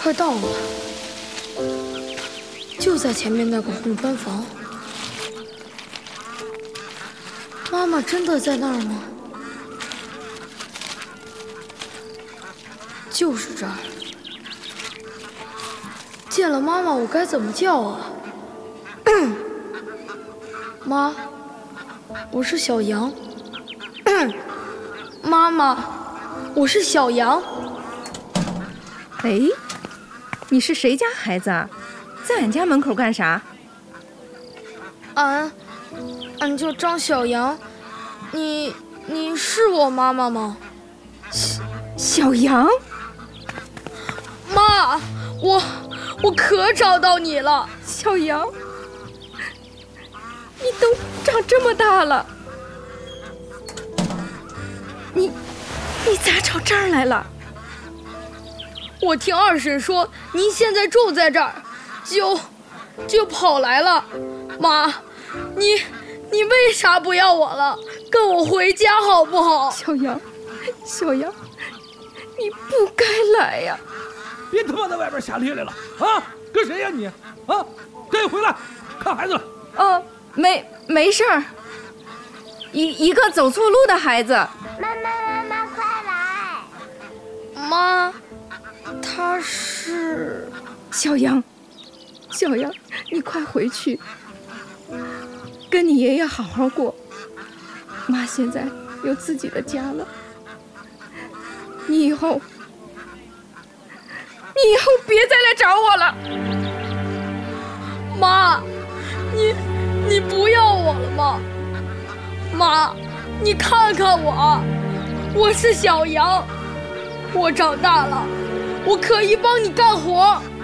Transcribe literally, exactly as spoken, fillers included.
快到了，就在前面那个红砖房。妈妈真的在那儿吗？就是这儿。见了妈妈，我该怎么叫啊？妈，我是小羊。妈妈，我是小羊。 哎，你是谁家孩子啊？在俺家门口干啥？ 俺，俺叫张小羊。你，你是我妈妈吗？ 小小羊。 妈，我我可找到你了， 小羊，你都长这么大了，你你咋找这儿来了？ 我听二婶说您现在住在这儿，就就跑来了。妈，你你为啥不要我了？跟我回家好不好？ 小羊，小羊，你不该来呀！ 别他妈在外边瞎咧咧了啊！跟谁呀你？啊，赶紧回来看孩子了。 哦，没没事儿，一一个走错路的孩子。 妈妈妈妈快来！ 妈，他是小羊，小羊，你快回去，跟你爷爷好好过。妈现在有自己的家了，你以后。你以后别再来找我了， 妈，你你不要我了吗？妈，你看看我，我是小羊，我长大了，我可以帮你干活。